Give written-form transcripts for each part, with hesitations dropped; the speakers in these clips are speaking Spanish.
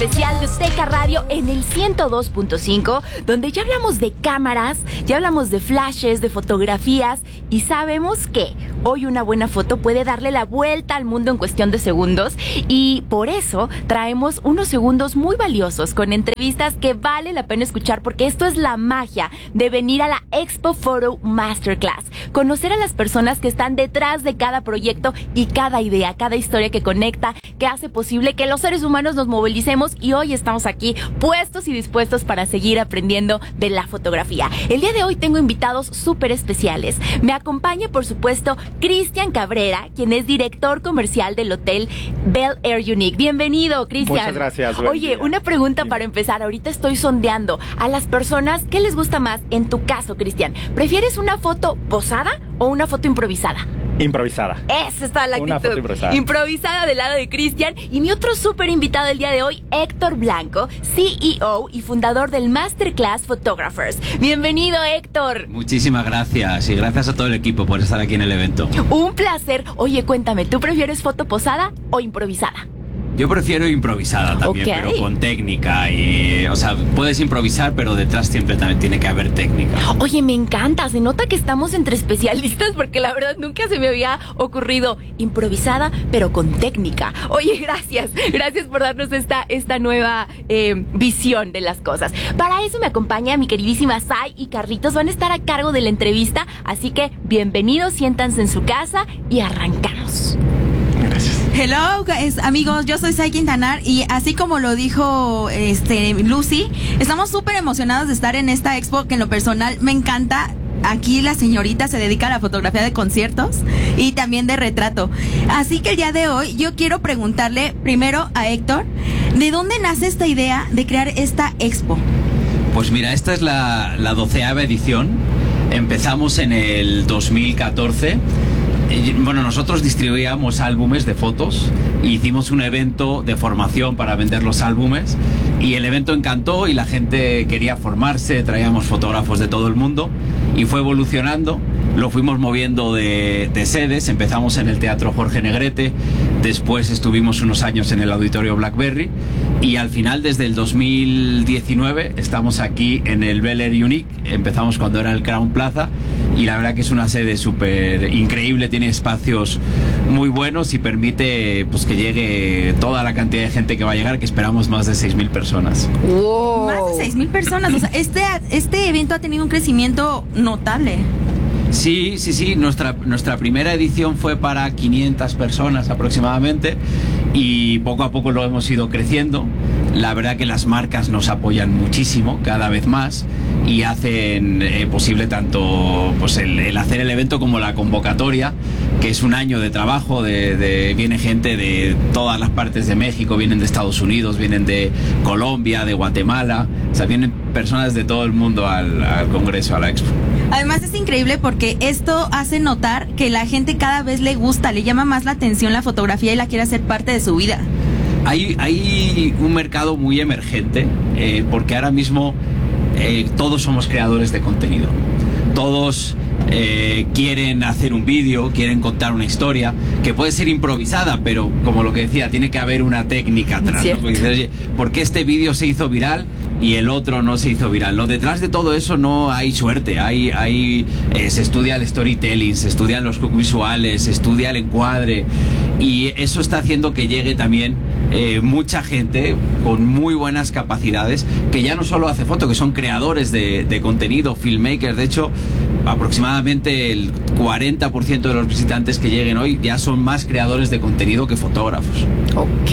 especial de Azteca Radio en el 102.5, donde ya hablamos de cámaras, ya hablamos de flashes, de fotografías, y sabemos que hoy una buena foto puede darle la vuelta al mundo en cuestión de segundos, y por eso traemos unos segundos muy valiosos con entrevistas que vale la pena escuchar, porque esto es la magia de venir a la Expo Photo Masterclass, conocer a las personas que están detrás de cada proyecto y cada idea, cada historia que conecta, que hace posible que los seres humanos nos movilicemos, y hoy estamos aquí puestos y dispuestos para seguir aprendiendo de la fotografía. El día de hoy tengo invitados súper especiales. Me acompaña, por supuesto, Cristian Cabrera, quien es director comercial del hotel Bel Air Unique. Bienvenido, Cristian. Muchas gracias. Oye, una pregunta para empezar. Ahorita estoy sondeando a las personas, ¿qué les gusta más? En tu caso, Cristian, ¿prefieres una foto posada o una foto improvisada? Improvisada. Esa está la actitud. Una foto improvisada. Improvisada del lado de Cristian. Y mi otro súper invitado el día de hoy, Héctor Blanco, CEO y fundador del Masterclass Photographers. Bienvenido, Héctor. Muchísimas gracias, y gracias a todo el equipo por estar aquí en el evento. Un placer. Oye, cuéntame, ¿tú prefieres foto posada o improvisada? Yo prefiero improvisada también, Okay. pero con técnica. Y, o sea, puedes improvisar, pero detrás siempre también tiene que haber técnica. Oye, me encanta. Se nota que estamos entre especialistas, porque la verdad nunca se me había ocurrido improvisada, pero con técnica. Oye, gracias. Gracias por darnos esta nueva visión de las cosas. Para eso me acompaña mi queridísima Sai y Carlitos. Van a estar a cargo de la entrevista, así que bienvenidos, siéntanse en su casa y arrancamos. Gracias. Hello, amigos, yo soy Sai Quintanar, y así como lo dijo Lucy, estamos súper emocionados de estar en esta expo, que en lo personal me encanta. Aquí la señorita se dedica a la fotografía de conciertos y también de retrato. Así que el día de hoy yo quiero preguntarle primero a Héctor, ¿de dónde nace esta idea de crear esta expo? Pues mira, esta es la 12ª edición. Empezamos en el 2014. Bueno, nosotros distribuíamos álbumes de fotos e hicimos un evento de formación para vender los álbumes, y el evento encantó y la gente quería formarse, traíamos fotógrafos de todo el mundo y fue evolucionando. Lo fuimos moviendo de sedes. Empezamos en el Teatro Jorge Negrete, después estuvimos unos años en el Auditorio Blackberry, y al final, desde el 2019, estamos aquí en el Bel Air Unique. Empezamos cuando era el Crown Plaza, y la verdad que es una sede súper increíble, tiene espacios muy buenos y permite pues que llegue toda la cantidad de gente que va a llegar, que esperamos más de 6.000 personas. ¡Wow! Más de 6,000 personas. O sea, este evento ha tenido un crecimiento notable. Sí. Nuestra primera edición fue para 500 personas aproximadamente, y poco a poco lo hemos ido creciendo. La verdad que las marcas nos apoyan muchísimo, cada vez más, y hacen posible tanto pues el hacer el evento como la convocatoria, que es un año de trabajo. Viene gente de todas las partes de México, vienen de Estados Unidos, vienen de Colombia, de Guatemala. O sea, vienen personas de todo el mundo al congreso, a la expo. Además es increíble porque esto hace notar que la gente cada vez le gusta, le llama más la atención la fotografía y la quiere hacer parte de su vida. Hay un mercado muy emergente, porque ahora mismo todos somos creadores de contenido. Todos quieren hacer un vídeo, quieren contar una historia que puede ser improvisada, pero como lo que decía, tiene que haber una técnica atrás, ¿no? Porque dices, oye, ¿por qué este vídeo se hizo viral y el otro no se hizo viral? No, detrás de todo eso no hay suerte. Se estudia el storytelling, se estudian los hooks visuales, se estudia el encuadre, y eso está haciendo que llegue también mucha gente con muy buenas capacidades, que ya no solo hace foto, que son creadores de contenido, filmmakers. De hecho, aproximadamente el 40% de los visitantes que lleguen hoy ya son más creadores de contenido que fotógrafos. Ok.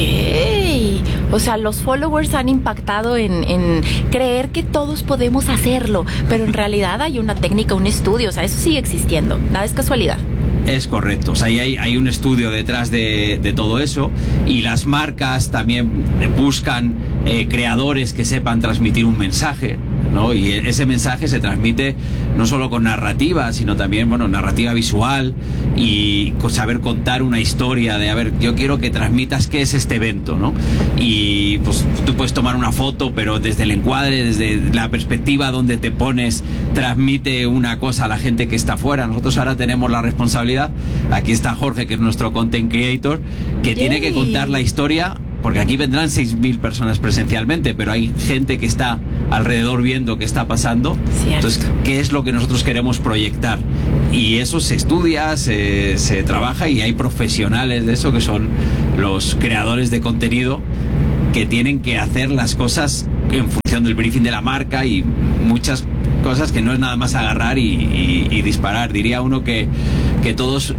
O sea, los followers han impactado en creer que todos podemos hacerlo, pero en realidad hay una técnica, un estudio. O sea, eso sigue existiendo. Nada es casualidad. Es correcto, o sea, hay un estudio detrás de todo eso, y las marcas también buscan creadores que sepan transmitir un mensaje, ¿no? Y ese mensaje se transmite no solo con narrativa, sino también, bueno, narrativa visual, y con saber contar una historia de, a ver, yo quiero que transmitas qué es este evento, ¿no? Y pues tú puedes tomar una foto, pero desde el encuadre, desde la perspectiva donde te pones, transmite una cosa a la gente que está afuera. Nosotros ahora tenemos la responsabilidad, aquí está Jorge, que es nuestro content creator, que tiene que contar la historia porque aquí vendrán 6.000 personas presencialmente, pero hay gente que está alrededor viendo qué está pasando. Cierto. Entonces, ¿qué es lo que nosotros queremos proyectar? Y eso se estudia, se trabaja, y hay profesionales de eso que son los creadores de contenido, que tienen que hacer las cosas en función del briefing de la marca, y muchas cosas que no es nada más agarrar y disparar. Diría uno que todos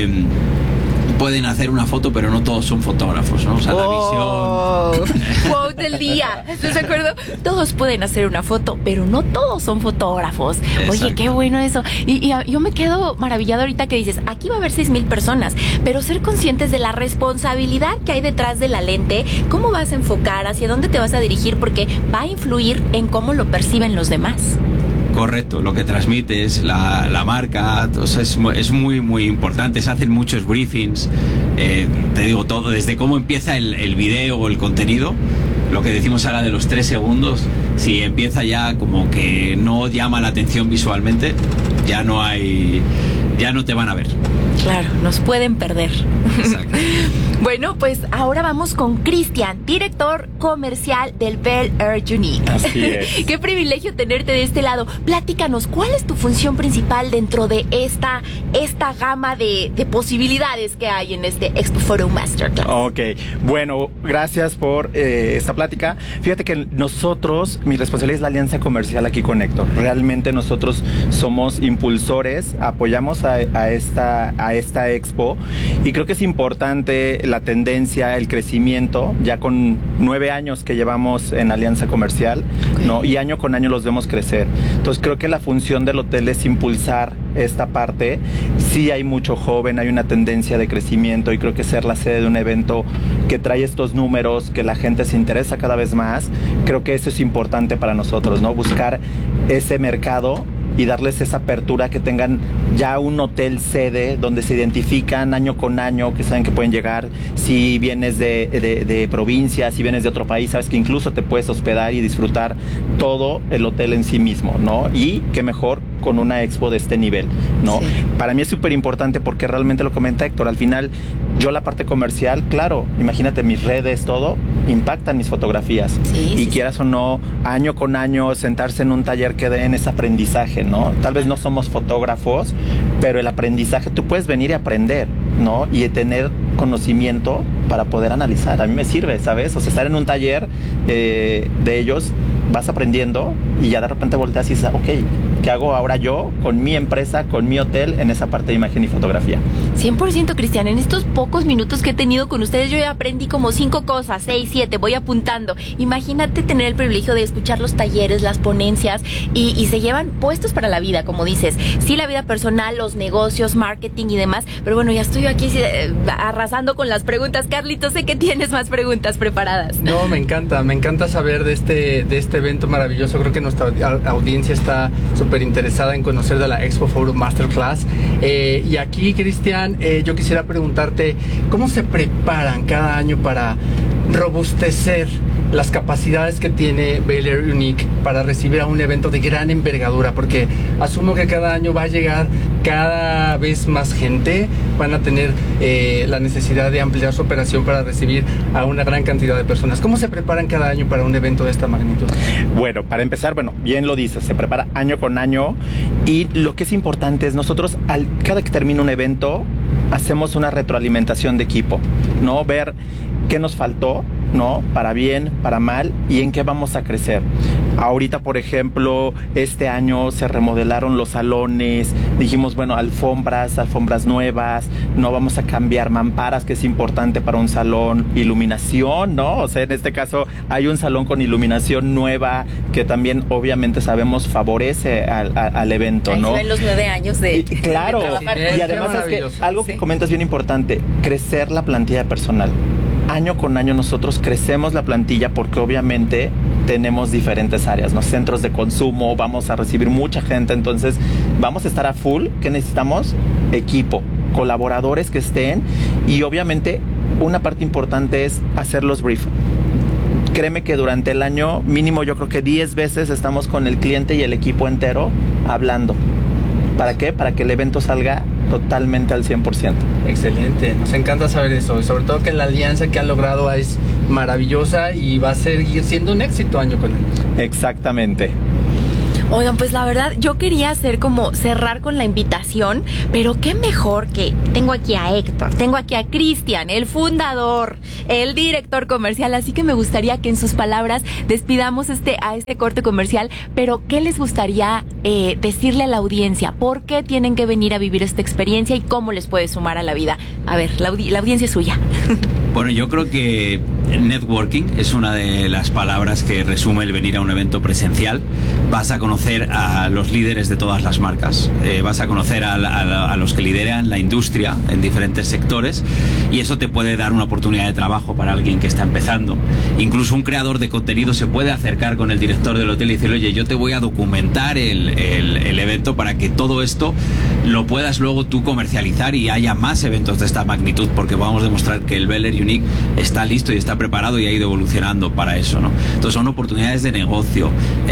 pueden hacer una foto, pero no todos son fotógrafos, ¿no? O sea, la visión... Quote del día. ¿Estás de acuerdo? Todos pueden hacer una foto, pero no todos son fotógrafos. Exacto. Oye, qué bueno eso. Y yo me quedo maravillado ahorita que dices, aquí va a haber 6,000 personas, pero ser conscientes de la responsabilidad que hay detrás de la lente, cómo vas a enfocar, hacia dónde te vas a dirigir, porque va a influir en cómo lo perciben los demás. Correcto, lo que transmite es la marca. Entonces es muy, muy importante. Se hacen muchos briefings, te digo todo, desde cómo empieza el video o el contenido, lo que decimos ahora de los 3 segundos, si empieza ya como que no llama la atención visualmente, ya no te van a ver. Claro, nos pueden perder. Exacto. Bueno, pues ahora vamos con Cristian, director comercial del Bel Air Unique. Así es. Qué privilegio tenerte de este lado. Platícanos, ¿cuál es tu función principal dentro de esta gama de posibilidades que hay en este Expo Photo Masterclass? Ok, bueno, gracias por esta plática. Fíjate que nosotros, mi responsabilidad es la alianza comercial aquí con Héctor. Realmente nosotros somos impulsores, apoyamos a esta expo, y creo que es importante la tendencia, el crecimiento, ya con 9 años que llevamos en alianza comercial, ¿no? Y año con año los vemos crecer. Entonces creo que la función del hotel es impulsar esta parte. Sí hay mucho joven, hay una tendencia de crecimiento, y creo que ser la sede de un evento que trae estos números, que la gente se interesa cada vez más, creo que eso es importante para nosotros, ¿no? Buscar ese mercado y darles esa apertura, que tengan ya un hotel sede donde se identifican año con año, que saben que pueden llegar. Si vienes de provincia, si vienes de otro país, sabes que incluso te puedes hospedar y disfrutar todo el hotel en sí mismo, ¿no? Y qué mejor con una expo de este nivel, ¿no? Sí. Para mí es súper importante, porque realmente lo comenta Héctor, al final yo la parte comercial, claro, imagínate, mis redes, todo, impactan mis fotografías. Y quieras o no, año con año, sentarse en un taller que den ese aprendizaje, ¿no? Tal vez no somos fotógrafos, pero el aprendizaje, tú puedes venir y aprender, ¿no? Y tener conocimiento para poder analizar. A mí me sirve, ¿sabes? O sea, estar en un taller de ellos, vas aprendiendo, y ya de repente volteas y dices, ok, ¿qué hago ahora yo con mi empresa, con mi hotel, en esa parte de imagen y fotografía? 100%, Cristian. En estos pocos minutos que he tenido con ustedes, yo ya aprendí como 5 cosas, 6, 7, voy apuntando. Imagínate tener el privilegio de escuchar los talleres, las ponencias, y se llevan puestos para la vida, como dices. Sí, la vida personal, los negocios, marketing y demás, pero bueno, ya estoy aquí arrasando con las preguntas. Carlitos, sé que tienes más preguntas preparadas. No, me encanta saber de este evento maravilloso. Creo que nuestra audiencia está súper interesada en conocer de la Expo Photo Masterclass. Y aquí, Cristian, yo quisiera preguntarte, ¿cómo se preparan cada año para robustecer las capacidades que tiene Bel Air Unique para recibir a un evento de gran envergadura? Porque asumo que cada año va a llegar cada vez más gente, van a tener la necesidad de ampliar su operación para recibir a una gran cantidad de personas. ¿Cómo se preparan cada año para un evento de esta magnitud? Bueno, para empezar, bien lo dices, se prepara año con año, y lo que es importante es nosotros, cada que termina un evento, hacemos una retroalimentación de equipo, ¿no? Ver qué nos faltó, ¿no? Para bien, para mal, y en qué vamos a crecer. Ahorita, por ejemplo, este año se remodelaron los salones, dijimos, bueno, alfombras nuevas, no vamos a cambiar mamparas, que es importante para un salón, iluminación, ¿no? O sea, en este caso hay un salón con iluminación nueva, que también obviamente sabemos favorece al evento, ¿no? Ahí se ven los 9 años de claro, de trabajar. Y además es que algo que comentas bien importante, crecer la plantilla de personal. Año con año nosotros crecemos la plantilla, porque obviamente tenemos diferentes áreas, ¿no? Centros de consumo, vamos a recibir mucha gente, entonces vamos a estar a full. ¿Qué necesitamos? Equipo, colaboradores que estén, y obviamente una parte importante es hacer los briefs. Créeme que durante el año mínimo yo creo que 10 veces estamos con el cliente y el equipo entero hablando. ¿Para qué? Para que el evento salga totalmente al 100%. Excelente, nos encanta saber eso, y sobre todo que la alianza que han logrado es maravillosa y va a seguir siendo un éxito año con año. Exactamente. Oigan, pues la verdad, yo quería hacer como cerrar con la invitación, pero qué mejor que tengo aquí a Héctor, tengo aquí a Cristian, el fundador, el director comercial, así que me gustaría que en sus palabras despidamos a este corte comercial, pero ¿qué les gustaría decirle a la audiencia? ¿Por qué tienen que venir a vivir esta experiencia y cómo les puede sumar a la vida? A ver, la audiencia es suya. Bueno, yo creo que networking es una de las palabras que resume el venir a un evento presencial. Vas a conocer a los líderes de todas las marcas, vas a conocer a los que lideran la industria en diferentes sectores, y eso te puede dar una oportunidad de trabajo para alguien que está empezando. Incluso un creador de contenido se puede acercar con el director del hotel y decirle: oye, yo te voy a documentar el evento para que todo esto lo puedas luego tú comercializar y haya más eventos de esta magnitud, porque vamos a demostrar que el Beller Unique está listo y está preparado y ha ido evolucionando para eso, ¿no? Entonces son oportunidades de negocio,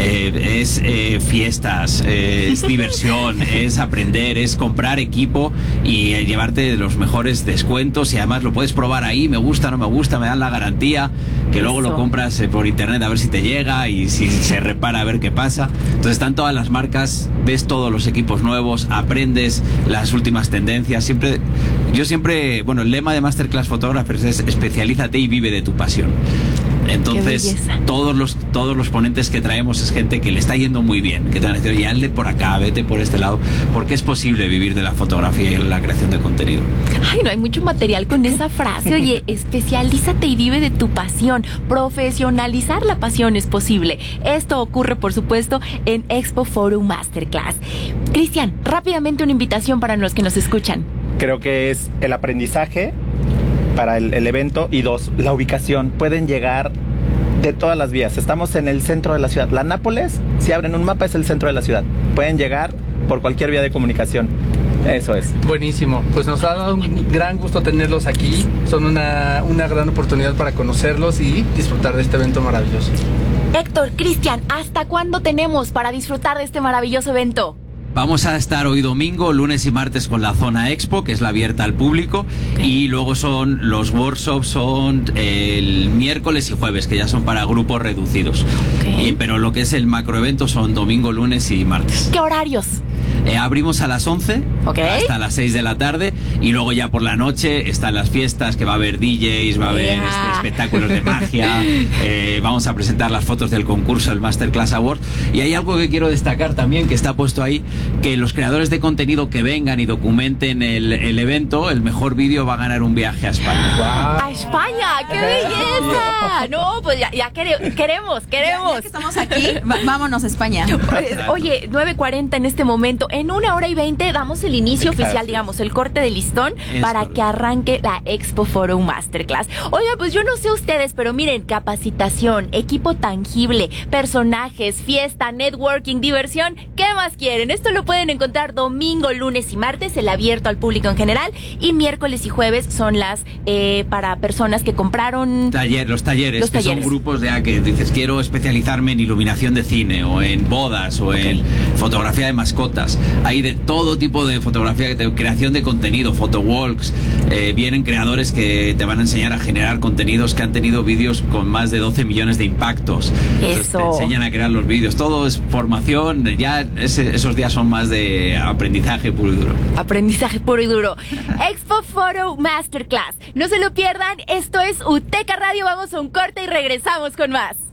es fiestas, es diversión, es aprender, es comprar equipo y llevarte los mejores descuentos, y además lo puedes probar ahí, me gusta, no me gusta, me dan la garantía, que luego lo compras por internet a ver si te llega y si se repara a ver qué pasa. Entonces están todas las marcas, ves todos los equipos nuevos, aprendes las últimas tendencias. Yo siempre, bueno, el lema de Masterclass Photographers es: especialízate y vive de tu pasión. Entonces todos los ponentes que traemos es gente que le está yendo muy bien, que te van a decir: oye, hazle por acá, vete por este lado, porque es posible vivir de la fotografía y la creación de contenido. Ay, no hay mucho material con esa frase. Oye, especialízate y vive de tu pasión. Profesionalizar la pasión es posible. Esto ocurre, por supuesto, en Expo Forum Masterclass. Cristian, rápidamente una invitación para los que nos escuchan. Creo que es el aprendizaje para el evento, y 2, la ubicación. Pueden llegar de todas las vías. Estamos en el centro de la ciudad. La Nápoles, si abren un mapa, es el centro de la ciudad. Pueden llegar por cualquier vía de comunicación. Eso es. Buenísimo. Pues nos ha dado un gran gusto tenerlos aquí. Son una gran oportunidad para conocerlos y disfrutar de este evento maravilloso. Héctor, Cristian, ¿hasta cuándo tenemos para disfrutar de este maravilloso evento? Vamos a estar hoy domingo, lunes y martes con la zona Expo, que es la abierta al público, y luego son los workshops, son el miércoles y jueves, que ya son para grupos reducidos. Pero lo que es el macroevento son domingo, lunes y martes. ¿Qué horarios? Abrimos a las 11 hasta las 6 de la tarde, y luego ya por la noche están las fiestas, que va a haber DJs, va a haber espectáculos de magia, vamos a presentar las fotos del concurso, el Masterclass Award. Y hay algo que quiero destacar también, que está puesto ahí, que los creadores de contenido que vengan y documenten el evento, el mejor vídeo va a ganar un viaje a España. ¡A España! ¡Qué belleza! No, pues ya queremos. Ya que estamos aquí, vámonos a España. Oye, 9:40 en este momento. En 1:20 damos el inicio oficial, digamos, el corte de listón para que arranque la Expo Forum Masterclass. Oye, pues yo no sé ustedes, pero miren, capacitación, equipo tangible, personajes, fiesta, networking, diversión, ¿qué más quieren? Esto lo pueden encontrar domingo, lunes y martes, el abierto al público en general, y miércoles y jueves son las para personas que compraron... Los talleres, que son grupos de que dices: quiero especializarme en iluminación de cine, o en bodas, o en fotografía de mascotas. Hay de todo tipo de fotografía, de creación de contenido, photowalks. Vienen creadores que te van a enseñar a generar contenidos que han tenido vídeos con más de 12 millones de impactos. Entonces, te enseñan a crear los vídeos. Todo es formación. Ya esos días son más de aprendizaje puro y duro. Aprendizaje puro y duro. Expo Forum Masterclass. No se lo pierdan. Esto es UTECA Radio. Vamos a un corte y regresamos con más.